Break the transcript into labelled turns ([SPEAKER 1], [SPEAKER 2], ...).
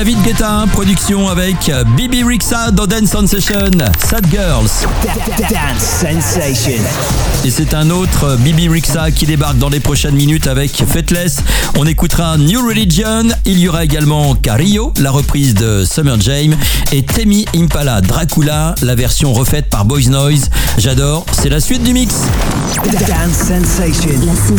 [SPEAKER 1] David Guetta, production avec Bibi Rexha dans Dance Sensation, Sad Girls.
[SPEAKER 2] Dance Sensation.
[SPEAKER 1] Et c'est un autre Bibi Rexha qui débarque dans les prochaines minutes avec Fateless. On écoutera New Religion. Il y aura également Carillo, la reprise de Summer Jam, et Temi Impala Dracula, la version refaite par Boys Noise. J'adore, c'est la suite du mix.
[SPEAKER 2] Dance Sensation.